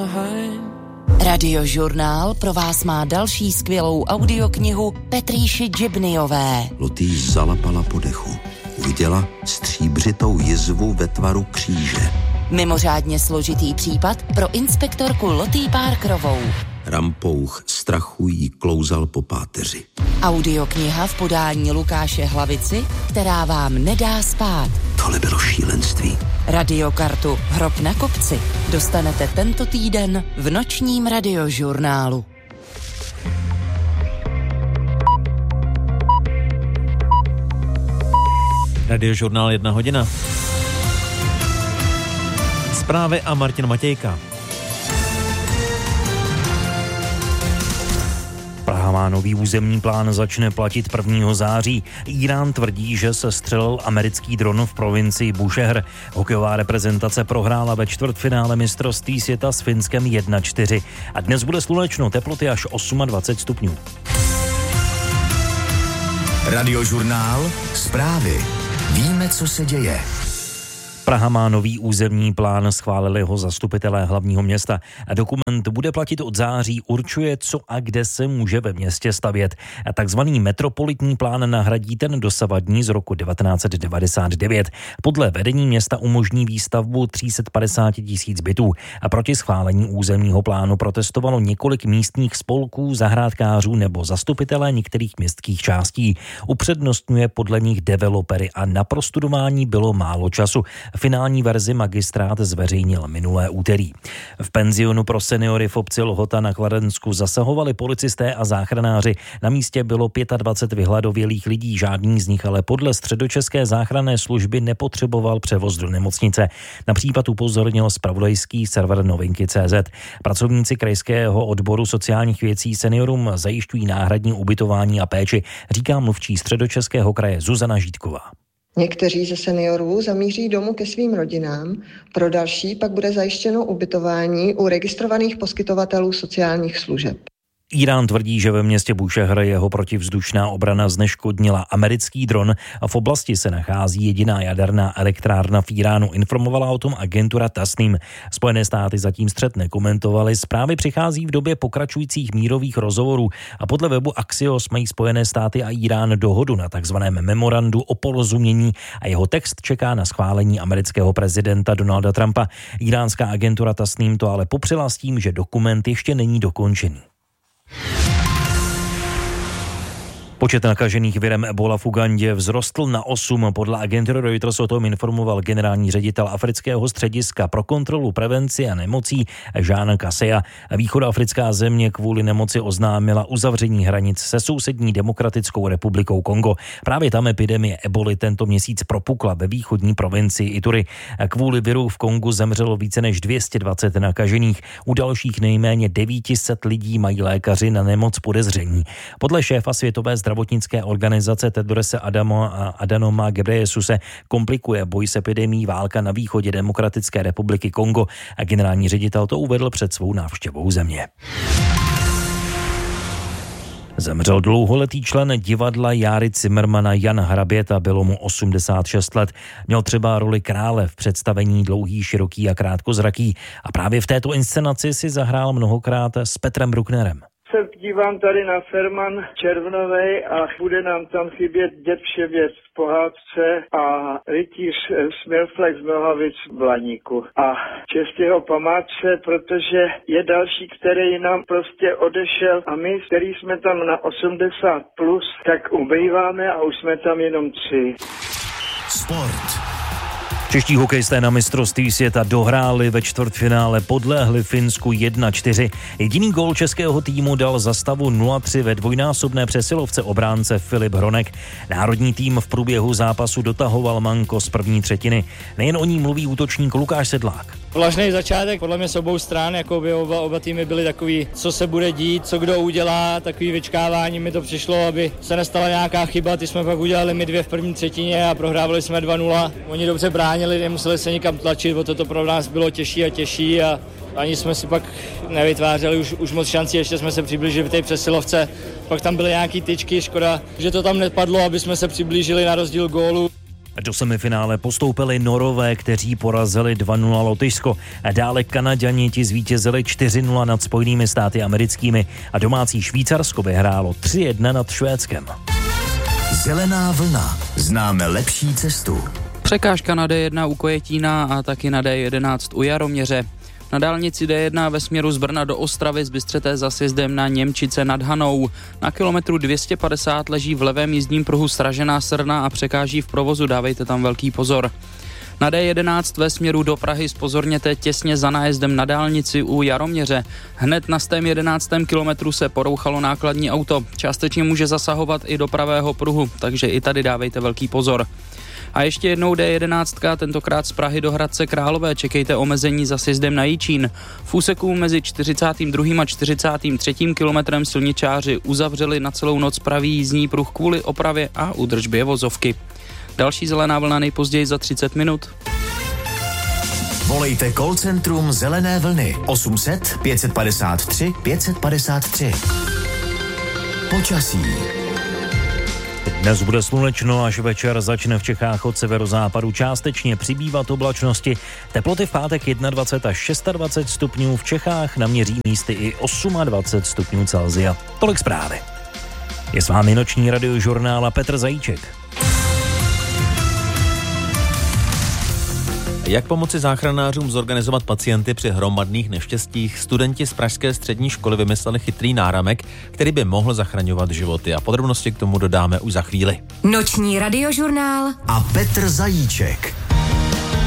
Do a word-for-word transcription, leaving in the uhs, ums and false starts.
Radiožurnál pro vás má další skvělou audioknihu Petrýši Džibnyové. Lotý zalapala po dechu. Uviděla stříbřitou jizvu ve tvaru kříže. Mimořádně složitý případ pro inspektorku Lotý Parkerovou. Rampouch strachu jí klouzal po páteři. Audiokniha v podání Lukáše Hlavici, která vám nedá spát. Tohle bylo šílenství. Radiokartu Hrob na kopci dostanete tento týden v nočním radiožurnálu. Radiožurnál jedna hodina. Zprávy a Martin Matějka. Praha má nový územní plán, začne platit prvního září. Írán tvrdí, že se střelil americký dron v provincii Búšehr. Hokejová reprezentace prohrála ve čtvrtfinále mistrovství světa s Finskem jedna čtyři. A dnes bude slunečno, teploty až dvacet osm stupňů. Radiožurnál, zprávy. Víme, co se děje. Praha má nový územní plán, schválili ho zastupitelé hlavního města. A dokument bude platit od září, určuje, co a kde se může ve městě stavět. A takzvaný metropolitní plán nahradí ten dosavadní z roku devatenáct devadesát devět. Podle vedení města umožní výstavbu tři sta padesát tisíc bytů. A proti schválení územního plánu protestovalo několik místních spolků, zahrádkářů nebo zastupitelé některých městských částí. Upřednostňuje podle nich developery a na prostudování bylo málo času. Finální verzi magistrát zveřejnil minulé úterý. V penzionu pro seniory v obci Lhota na Kladensku zasahovali policisté a záchranáři. Na místě bylo dvacet pět vyhladovělých lidí, žádný z nich ale podle středočeské záchranné služby nepotřeboval převoz do nemocnice. Na případ upozornil zpravodajský server Novinky tečka cé zet. Pracovníci krajského odboru sociálních věcí seniorům zajišťují náhradní ubytování a péči, říká mluvčí Středočeského kraje Zuzana Žítková. Někteří ze seniorů zamíří domů ke svým rodinám, pro další pak bude zajištěno ubytování u registrovaných poskytovatelů sociálních služeb. Írán tvrdí, že ve městě Búšehr jeho protivzdušná obrana zneškodnila americký dron a v oblasti se nachází jediná jaderná elektrárna v Íránu. Informovala o tom agentura Tasnim. Spojené státy zatím střet nekomentovaly. Zprávy přichází v době pokračujících mírových rozhovorů a podle webu Axios mají Spojené státy a Írán dohodu na takzvaném memorandu o porozumění a jeho text čeká na schválení amerického prezidenta Donalda Trumpa. Íránská agentura Tasnim to ale popřela s tím, že dokument ještě není dokončený. Počet nakažených virem Ebola v Ugandě vzrostl na osm. Podle agentury Reuters o tom informoval generální ředitel Afrického střediska pro kontrolu, prevenci a nemocí Jean Kaseya. Východoafrická země kvůli nemoci oznámila uzavření hranic se sousední Demokratickou republikou Kongo. Právě tam epidemie Eboli tento měsíc propukla ve východní provincii Ituri. Kvůli viru v Kongu zemřelo více než dvě stě dvacet nakažených. U dalších nejméně devět set lidí mají lékaři na nemoc podezření. Podle šéfa Světové zdravotnické organizace Tedrose Adhanoma Ghebreyesusese komplikuje boj s epidemií válka na východě Demokratické republiky Kongo a generální ředitel to uvedl před svou návštěvou země. Zemřel dlouholetý člen divadla Járy Cimrmana Jan Hraběta, bylo mu osmdesát šest let. Měl třeba roli krále v představení Dlouhý, široký a krátkozraký a právě v této inscenaci si zahrál mnohokrát s Petrem Brucknerem. Se dívám tady na Ferman Červnovej a bude nám tam chybět Děd Vševěc v pohádce a rytíř Smirflex z Nohavic v Blaníku. A čest jeho památce, protože je další, který nám prostě odešel a my, který jsme tam na osmdesát plus, tak ubýváme a už jsme tam jenom tři. Sport. Čeští hokejisté na mistrovství světa dohráli ve čtvrtfinále, podlehli Finsku jedna čtyři. Jediný gól českého týmu dal za stavu nula tři ve dvojnásobné přesilovce obránce Filip Hronek. Národní tým v průběhu zápasu dotahoval manko z první třetiny. Nejen o ní mluví útočník Lukáš Sedlák. Vlažný začátek, podle mě s obou stran, jako by oba, oba týmy byly takový, co se bude dít, co kdo udělá, takový vyčkávání mi to přišlo, aby se nestala nějaká chyba, ty jsme pak udělali my dvě v první třetině a prohrávali jsme dva nula. Oni dobře bránili, nemuseli se nikam tlačit, o toto pro nás bylo těžší a těžší a ani jsme si pak nevytvářeli už, už moc šancí, ještě jsme se přiblížili v té přesilovce, pak tam byly nějaký tyčky, škoda, že to tam nepadlo, aby jsme se přiblížili na rozdíl gólu. Do semifinále postoupili Norové, kteří porazili dva nula Lotyšsko. Dále Kanaďani ti zvítězili čtyři nula nad Spojenými státy americkými a domácí Švýcarsko vyhrálo tři jedna nad Švédskem. Zelená vlna. Známe lepší cestu. Překážka na D jedna u Kojetína a taky na D jedenáct u Jaroměře. Na dálnici D jedna ve směru z Brna do Ostravy zbystřete za sjezdem na Němčice nad Hanou. Na kilometru dvě stě padesát leží v levém jízdním pruhu sražená srna a překáží v provozu, dávejte tam velký pozor. Na D jedenáct ve směru do Prahy zpozorněte těsně za nájezdem na dálnici u Jaroměře. Hned na stém jedenáctém kilometru se porouchalo nákladní auto. Částečně může zasahovat i do pravého pruhu, takže i tady dávejte velký pozor. A ještě jednou D jedenáct, tentokrát z Prahy do Hradce Králové. Čekejte omezení za sjezdem na Jičín. V úseku mezi čtyřicátým druhým a čtyřicátým třetím kilometrem silničáři uzavřeli na celou noc pravý jízdní pruh kvůli opravě a údržbě vozovky. Další zelená vlna nejpozději za třicet minut. Volejte call centrum Zelené vlny osm set pět padesát tři pět padesát tři. Počasí. Dnes bude slunečno, až večer začne v Čechách od severozápadu částečně přibývat oblačnosti. Teploty v pátek dvacet jedna až dvacet šest stupňů, v Čechách naměří místy i dvacet osm stupňů Celsia. Tolik zprávy. Je s vámi noční radiožurnál a Petr Zajíček. Jak pomoci záchranářům zorganizovat pacienty při hromadných neštěstích? Studenti z pražské střední školy vymysleli chytrý náramek, který by mohl zachraňovat životy. A podrobnosti k tomu dodáme už za chvíli. Noční radiožurnál a Petr Zajíček.